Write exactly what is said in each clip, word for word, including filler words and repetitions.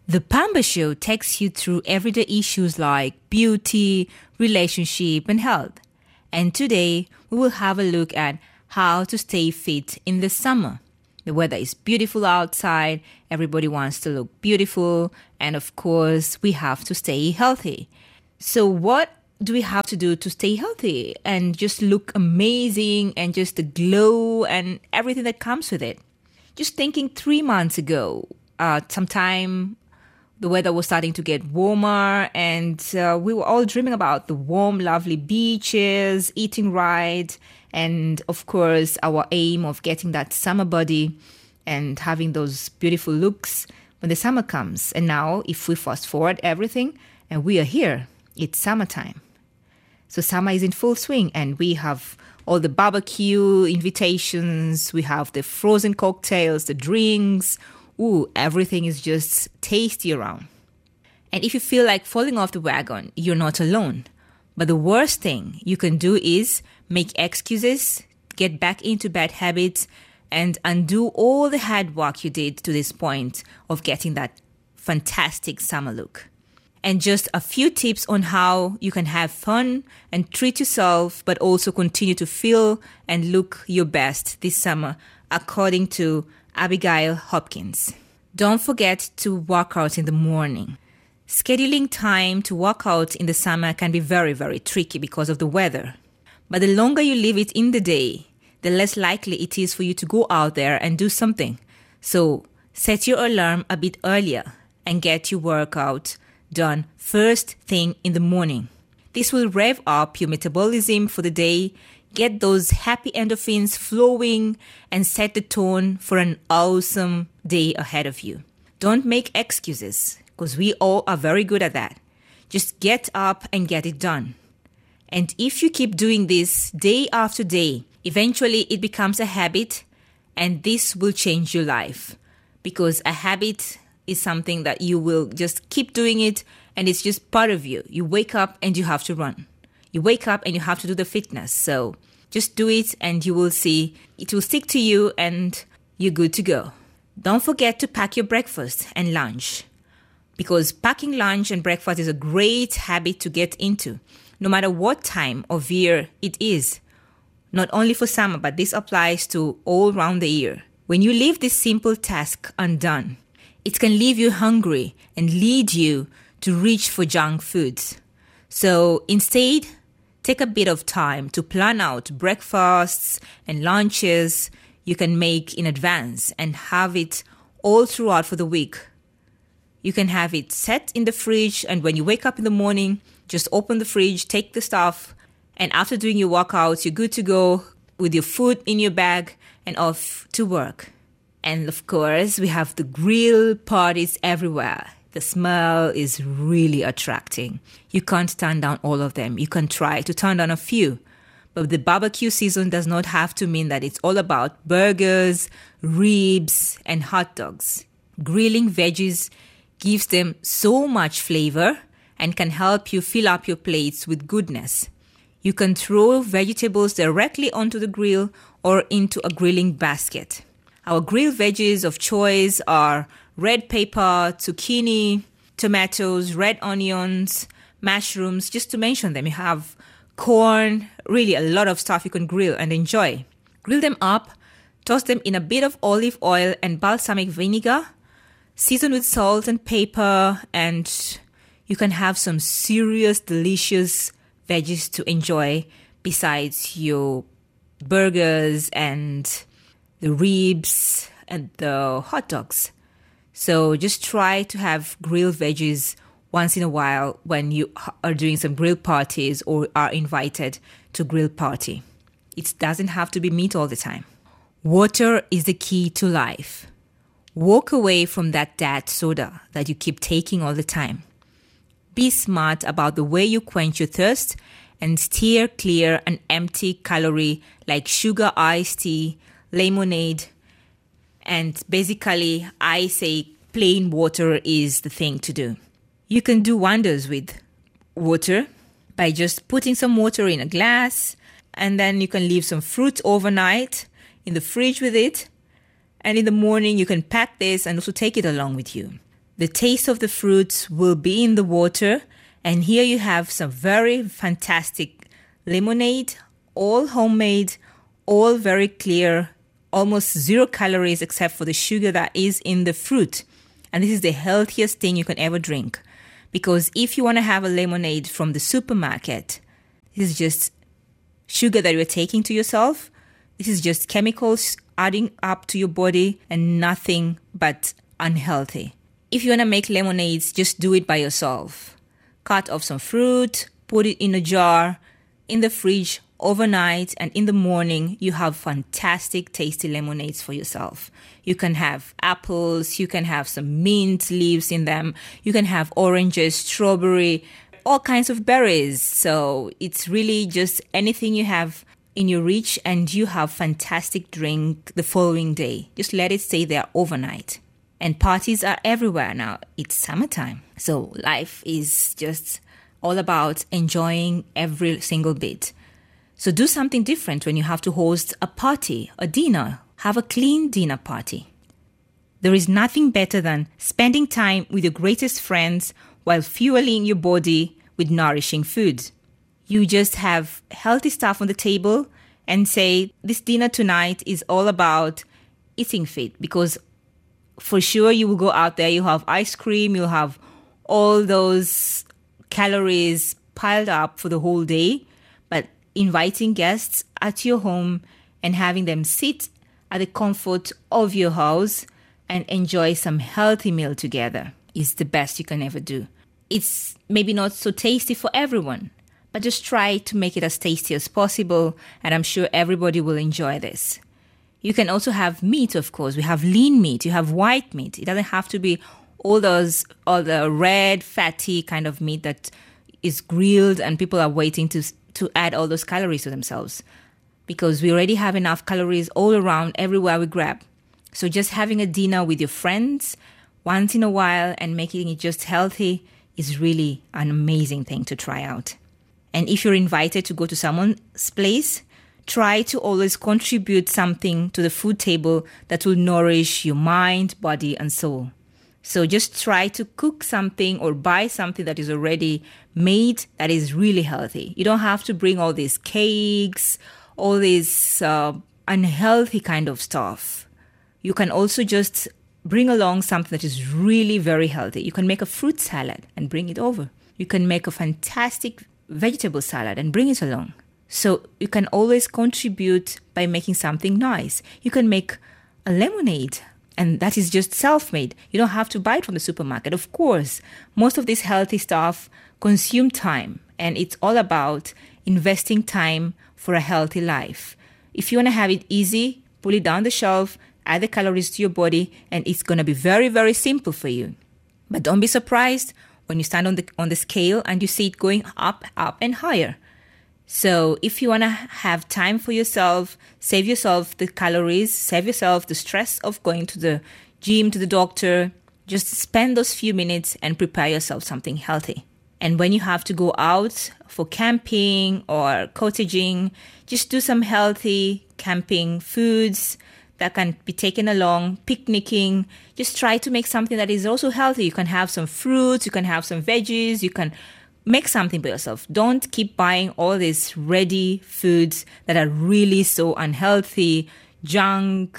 The Pamba Show takes you through everyday issues like beauty, relationship, and health. And today, we will have a look at how to stay fit in the summer. The weather is beautiful outside, everybody wants to look beautiful, and of course, we have to stay healthy. So what do we have to do to stay healthy and just look amazing and just the glow and everything that comes with it? Just thinking three months ago, uh, sometime the weather was starting to get warmer and uh, we were all dreaming about the warm, lovely beaches, eating right, and of course our aim of getting that summer body and having those beautiful looks when the summer comes. And now if we fast forward everything and we are here, it's summertime. So summer is in full swing and we have all the barbecue invitations, we have the frozen cocktails, the drinks. Ooh, everything is just tasty around. And if you feel like falling off the wagon, you're not alone. But the worst thing you can do is make excuses, get back into bad habits, and undo all the hard work you did to this point of getting that fantastic summer look. And just a few tips on how you can have fun and treat yourself, but also continue to feel and look your best this summer, according to Abigail Hopkins. Don't forget to work out in the morning. Scheduling time to work out in the summer can be very, very tricky because of the weather. But the longer you leave it in the day, the less likely it is for you to go out there and do something. So set your alarm a bit earlier and get your workout done first thing in the morning. This will rev up your metabolism for the day, get those happy endorphins flowing, and set the tone for an awesome day ahead of you. Don't make excuses, because we all are very good at that. Just get up and get it done. And if you keep doing this day after day, eventually it becomes a habit, and this will change your life. Because a habit is something that you will just keep doing it, and it's just part of you. You wake up and you have to run. You wake up and you have to do the fitness. So just do it and you will see it will stick to you and you're good to go. Don't forget to pack your breakfast and lunch, because packing lunch and breakfast is a great habit to get into, no matter what time of year it is. Not only for summer, but this applies to all around the year. When you leave this simple task undone, it can leave you hungry and lead you to reach for junk foods. So instead, take a bit of time to plan out breakfasts and lunches you can make in advance and have it all throughout for the week. You can have it set in the fridge, and when you wake up in the morning, just open the fridge, take the stuff, and after doing your workouts, you're good to go with your food in your bag and off to work. And of course, we have the grill parties everywhere. The smell is really attracting. You can't turn down all of them. You can try to turn down a few. But the barbecue season does not have to mean that it's all about burgers, ribs, and hot dogs. Grilling veggies gives them so much flavor and can help you fill up your plates with goodness. You can throw vegetables directly onto the grill or into a grilling basket. Our grilled veggies of choice are red pepper, zucchini, tomatoes, red onions, mushrooms, just to mention them. You have corn, really a lot of stuff you can grill and enjoy. Grill them up, toss them in a bit of olive oil and balsamic vinegar, season with salt and pepper, and you can have some serious, delicious veggies to enjoy besides your burgers and the ribs and the hot dogs. So just try to have grilled veggies once in a while when you are doing some grill parties or are invited to grill party. It doesn't have to be meat all the time. Water is the key to life. Walk away from that diet soda that you keep taking all the time. Be smart about the way you quench your thirst and steer clear an empty calorie like sugar iced tea, lemonade, and basically I say plain water is the thing to do. You can do wonders with water by just putting some water in a glass, and then you can leave some fruit overnight in the fridge with it. And in the morning, you can pack this and also take it along with you. The taste of the fruits will be in the water. And here you have some very fantastic lemonade, all homemade, all very clear, almost zero calories except for the sugar that is in the fruit. And this is the healthiest thing you can ever drink. Because if you want to have a lemonade from the supermarket, this is just sugar that you're taking to yourself. This is just chemicals adding up to your body and nothing but unhealthy. If you want to make lemonades, just do it by yourself. Cut off some fruit, put it in a jar, in the fridge overnight, and in the morning, you have fantastic, tasty lemonades for yourself. You can have apples, you can have some mint leaves in them, you can have oranges, strawberry, all kinds of berries. So it's really just anything you have in your reach, and you have fantastic drink the following day. Just let it stay there overnight. And parties are everywhere now. It's summertime. So life is just all about enjoying every single bit. So do something different when you have to host a party, a dinner. Have a clean dinner party. There is nothing better than spending time with your greatest friends while fueling your body with nourishing food. You just have healthy stuff on the table and say, this dinner tonight is all about eating fit, because for sure you will go out there, you'll have ice cream, you'll have all those calories piled up for the whole day. But inviting guests at your home and having them sit at the comfort of your house and enjoy some healthy meal together is the best you can ever do. It's maybe not so tasty for everyone, but just try to make it as tasty as possible, and I'm sure everybody will enjoy this. You can also have meat, of course. We have lean meat, you have white meat. It doesn't have to be all those, all the red, fatty kind of meat that is grilled and people are waiting to to add all those calories to themselves, because we already have enough calories all around everywhere we grab. So just having a dinner with your friends once in a while and making it just healthy is really an amazing thing to try out. And if you're invited to go to someone's place, try to always contribute something to the food table that will nourish your mind, body, and soul. So just try to cook something or buy something that is already made that is really healthy. You don't have to bring all these cakes, all this uh, unhealthy kind of stuff. You can also just bring along something that is really very healthy. You can make a fruit salad and bring it over. You can make a fantastic vegetable salad and bring it along. So you can always contribute by making something nice. You can make a lemonade, and that is just self-made. You don't have to buy it from the supermarket. Of course, most of this healthy stuff consume time, and it's all about investing time for a healthy life. If you want to have it easy, pull it down the shelf, add the calories to your body, and it's going to be very, very simple for you. But don't be surprised when you stand on the on the scale and you see it going up, up, and higher. So if you want to have time for yourself, save yourself the calories, save yourself the stress of going to the gym, to the doctor, just spend those few minutes and prepare yourself something healthy. And when you have to go out for camping or cottaging, just do some healthy camping foods that can be taken along, picnicking. Just try to make something that is also healthy. You can have some fruits, you can have some veggies, you can make something by yourself. Don't keep buying all these ready foods that are really so unhealthy, junk,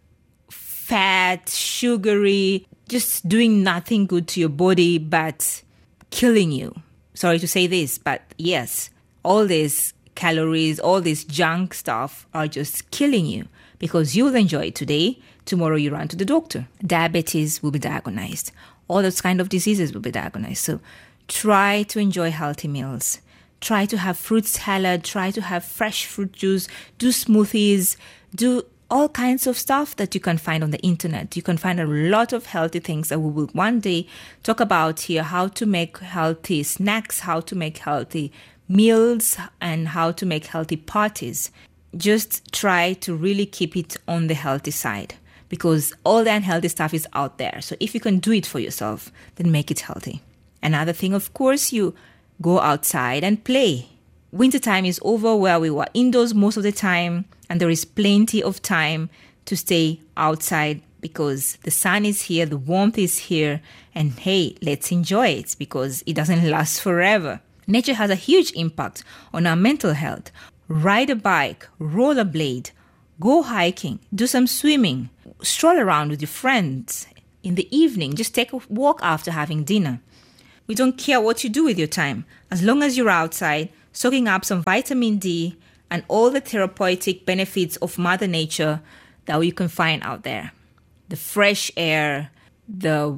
fat, sugary, just doing nothing good to your body but killing you. Sorry to say this, but yes, all these calories, all this junk stuff are just killing you, because you'll enjoy it today, tomorrow you run to the doctor. Diabetes will be diagnosed. All those kind of diseases will be diagnosed. So try to enjoy healthy meals. Try to have fruit salad. Try to have fresh fruit juice. Do smoothies. Do all kinds of stuff that you can find on the internet. You can find a lot of healthy things that we will one day talk about here. How to make healthy snacks, how to make healthy meals, and how to make healthy parties. Just try to really keep it on the healthy side, because all the unhealthy stuff is out there. So if you can do it for yourself, then make it healthy. Another thing, of course, you go outside and play. Wintertime is over, where we were indoors most of the time, and there is plenty of time to stay outside because the sun is here, the warmth is here, and hey, let's enjoy it because it doesn't last forever. Nature has a huge impact on our mental health. Ride a bike, rollerblade, go hiking, do some swimming, stroll around with your friends in the evening, just take a walk after having dinner. We don't care what you do with your time, as long as you're outside, soaking up some vitamin D and all the therapeutic benefits of Mother Nature that you can find out there. The fresh air, the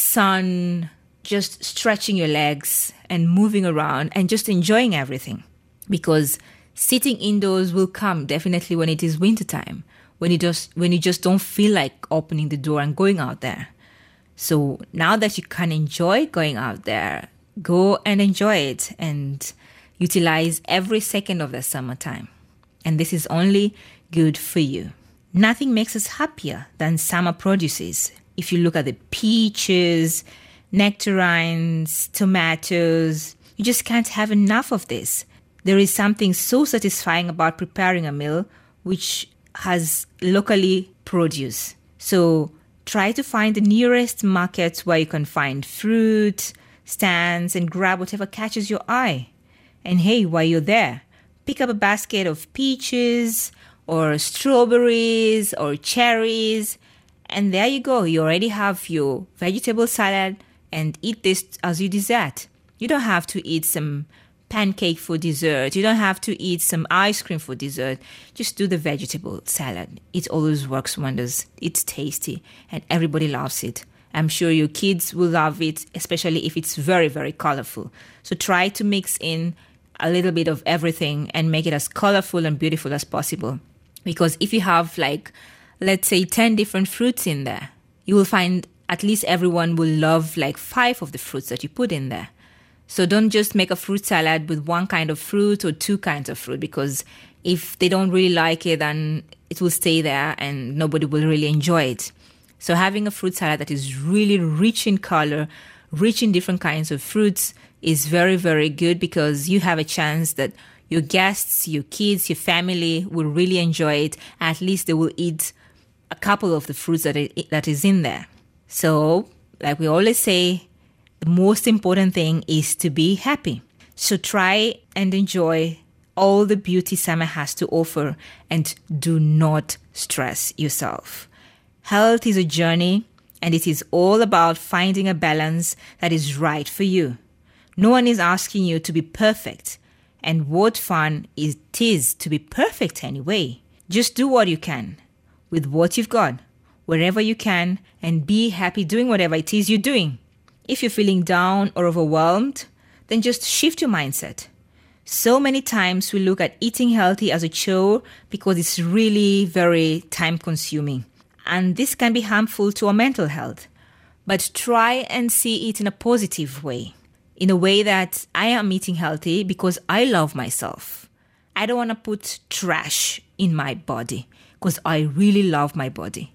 sun, just stretching your legs and moving around and just enjoying everything. Because sitting indoors will come definitely when it is wintertime, when you just when you just don't feel like opening the door and going out there. So now that you can enjoy going out there, go and enjoy it and utilize every second of the summertime. And this is only good for you. Nothing makes us happier than summer produces. If you look at the peaches, nectarines, tomatoes, you just can't have enough of this. There is something so satisfying about preparing a meal which has locally produce. So try to find the nearest markets where you can find fruit, stands, and grab whatever catches your eye. And hey, while you're there, pick up a basket of peaches or strawberries or cherries. And there you go. You already have your vegetable salad and eat this as your dessert. You don't have to eat some pancake for dessert. You don't have to eat some ice cream for dessert. Just do the vegetable salad. It always works wonders. It's tasty and everybody loves it. I'm sure your kids will love it, especially if it's very, very colorful. So try to mix in a little bit of everything and make it as colorful and beautiful as possible. Because if you have like, let's say ten different fruits in there, you will find at least everyone will love like five of the fruits that you put in there. So don't just make a fruit salad with one kind of fruit or two kinds of fruit, because if they don't really like it, then it will stay there and nobody will really enjoy it. So having a fruit salad that is really rich in color, rich in different kinds of fruits is very, very good, because you have a chance that your guests, your kids, your family will really enjoy it. At least they will eat a couple of the fruits that it, that is in there. So, like we always say, the most important thing is to be happy. So try and enjoy all the beauty summer has to offer, and do not stress yourself. Health is a journey, and it is all about finding a balance that is right for you. No one is asking you to be perfect, and what fun it is to be perfect anyway. Just do what you can with what you've got, wherever you can, and be happy doing whatever it is you're doing. If you're feeling down or overwhelmed, then just shift your mindset. So many times we look at eating healthy as a chore because it's really very time consuming. And this can be harmful to our mental health. But try and see it in a positive way. In a way that I am eating healthy because I love myself. I don't want to put trash in my body because I really love my body.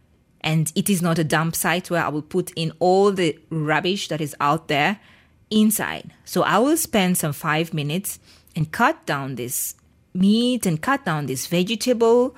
And it is not a dump site where I will put in all the rubbish that is out there inside. So I will spend some five minutes and cut down this meat and cut down this vegetable,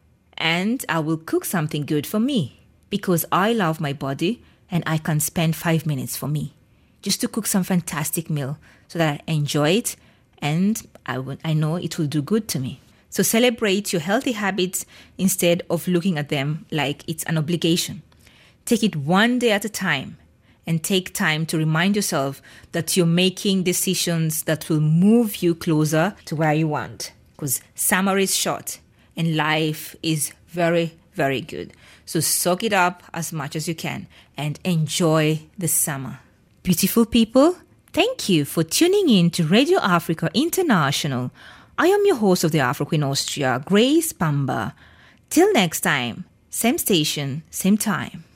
and I will cook something good for me because I love my body and I can spend five minutes for me just to cook some fantastic meal so that I enjoy it and I will, I know it will do good to me. So celebrate your healthy habits instead of looking at them like it's an obligation. Take it one day at a time and take time to remind yourself that you're making decisions that will move you closer to where you want. Because summer is short and life is very, very good. So soak it up as much as you can and enjoy the summer. Beautiful people, thank you for tuning in to Radio Africa International. I am your host of the Afro Queen Austria, Grace Bamba. Till next time, same station, same time.